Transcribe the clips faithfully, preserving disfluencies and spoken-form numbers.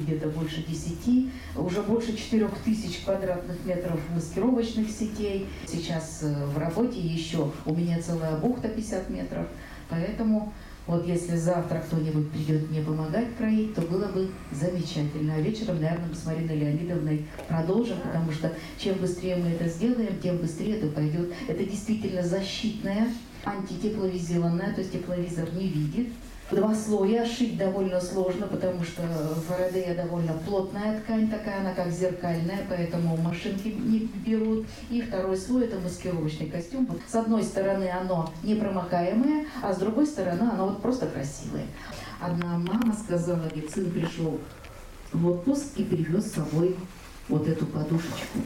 где-то больше десяти, уже больше четырех тысяч квадратных метров маскировочных сетей. Сейчас в работе еще у меня целая бухта пятьдесят метров, поэтому вот если завтра кто-нибудь придет мне помогать кроить, то было бы замечательно. А вечером, наверное, мы с Мариной Леонидовной продолжим, потому что чем быстрее мы это сделаем, тем быстрее это пойдет. Это действительно защитная, антитепловизионная, то есть тепловизор не видит. Два слоя шить довольно сложно, потому что фарадея довольно плотная ткань такая, она как зеркальная, поэтому машинки не берут. И второй слой — это маскировочный костюм. С одной стороны оно непромокаемое, а с другой стороны оно вот просто красивое. Одна мама сказала, говорит, сын пришел в отпуск и привез с собой вот эту подушечку.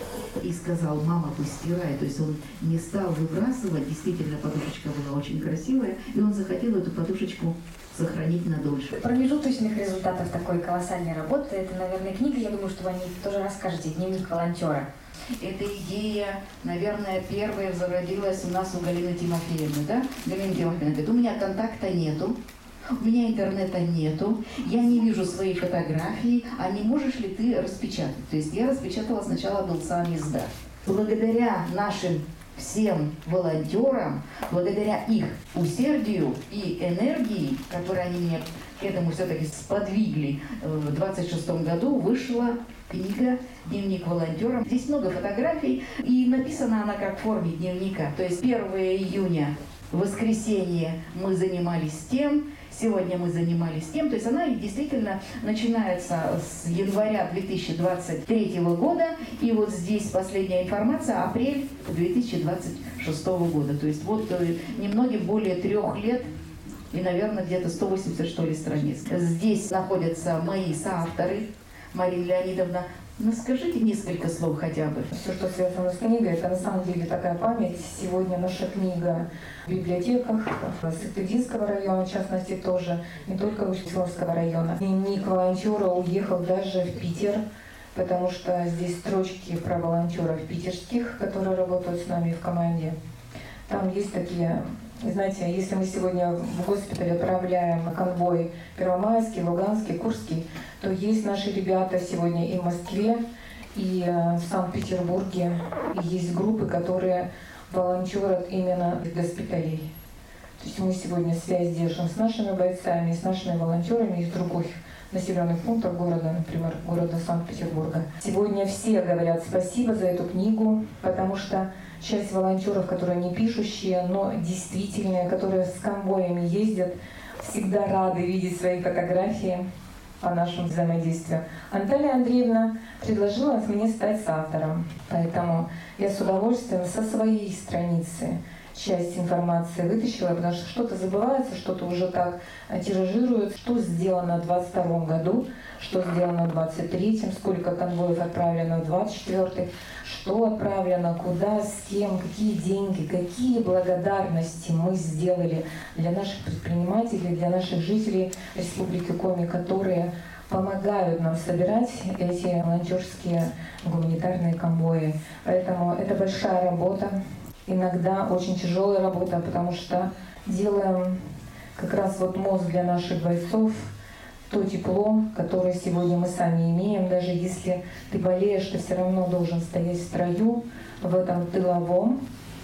И сказал, мама, пусть стирает. То есть он не стал выбрасывать, действительно подушечка была очень красивая, и он захотел эту подушечку сохранить надольше. Промежуточных результатов такой колоссальной работы, это, наверное, книга, я думаю, что вы о ней тоже расскажете, «Дневник волонтера». Эта идея, наверное, первая зародилась у нас у Галины Тимофеевны, да? Галина Тимофеевна говорит, у меня контакта нету, у меня интернета нету, я не вижу свои фотографии, а не можешь ли ты распечатать? То есть я распечатала сначала был сам издат. Благодаря нашим всем волонтерам, благодаря их усердию и энергии, которые они меня к этому все-таки сподвигли, в двадцать шестом году вышла книга «Дневник волонтера». Здесь много фотографий, и написана она как в форме дневника. То есть первого июня, воскресенье, мы занимались тем, сегодня мы занимались тем. То есть она действительно начинается с января две тысячи двадцать третьего года. И вот здесь последняя информация, апрель две тысячи двадцать шестого года. То есть вот немногим более трех лет и, наверное, где-то сто восемьдесят, что ли, страниц. Здесь находятся мои соавторы. Марина Леонидовна, ну скажите несколько слов хотя бы. Все, что связано с книгой, это на самом деле такая память. Сегодня наша книга в библиотеках Сыктывдинского района, в частности, тоже, не только Устиловского района. Дневник волонтера уехал даже в Питер, потому что здесь строчки про волонтеров питерских, которые работают с нами в команде. Там есть такие, знаете, если мы сегодня в госпиталь отправляем конвой Первомайский, Луганский, Курский, то есть наши ребята сегодня и в Москве, и в Санкт-Петербурге. И есть группы, которые волонтерят именно в госпиталей. То есть мы сегодня связь держим с нашими бойцами, с нашими волонтерами из других населенных пунктов города, например, города Санкт-Петербурга. Сегодня все говорят спасибо за эту книгу, потому что часть волонтеров, которые не пишущие, но действительные, которые с конвоями ездят, всегда рады видеть свои фотографии по нашему взаимодействию. Наталья Андреевна предложила мне стать соавтором, поэтому я с удовольствием со своей страницы часть информации вытащила, потому что что-то забывается, что-то уже так тиражируют, что сделано в двадцать втором году, что сделано в двадцать третьем, сколько конвоев отправлено в двадцать четвёртый, что отправлено, куда, с кем, какие деньги, какие благодарности мы сделали для наших предпринимателей, для наших жителей Республики Коми, которые помогают нам собирать эти волонтерские гуманитарные конвои. Поэтому это большая работа. Иногда очень тяжелая работа, потому что делаем как раз вот мост для наших бойцов, то тепло, которое сегодня мы сами имеем. Даже если ты болеешь, ты все равно должен стоять в строю в этом тыловом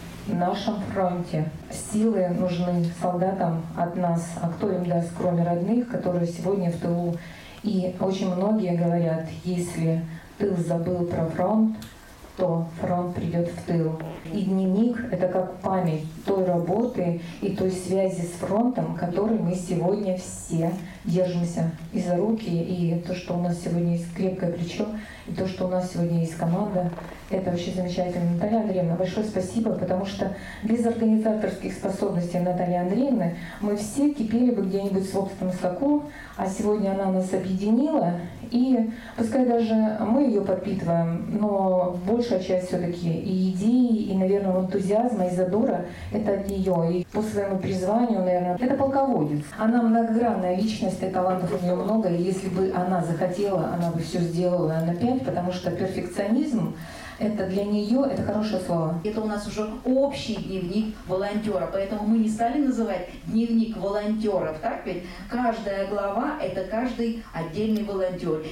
нашем фронте. Силы нужны солдатам от нас, а кто им даст, кроме родных, которые сегодня в тылу. И очень многие говорят, если тыл забыл про фронт, то фронт придет в тыл. И дневник — это как память той работы и той связи с фронтом, которой мы сегодня все держимся и за руки, и то, что у нас сегодня есть крепкое плечо, и то, что у нас сегодня есть команда. Это вообще замечательно. Наталья Андреевна, большое спасибо, потому что без организаторских способностей Натальи Андреевны мы все кипели бы где-нибудь в собственном соку, а сегодня она нас объединила, и пускай даже мы ее подпитываем, но большая часть все-таки и идеи, и, наверное, энтузиазма, и задора — это от нее. И по своему призванию, наверное, это полководец. Она многогранная личность, и талантов у нее много, и если бы она захотела, она бы все сделала на пять, потому что перфекционизм — это для нее это хорошее слово. Это у нас уже общий дневник волонтера, поэтому мы не стали называть дневник волонтеров, так ведь? Каждая глава — это каждый отдельный волонтер.